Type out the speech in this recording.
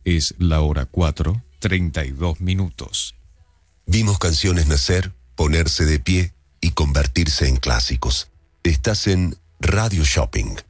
Es la hora 4:32. Vimos canciones nacer, ponerse de pie y convertirse en clásicos. Estás en Radio Shopping.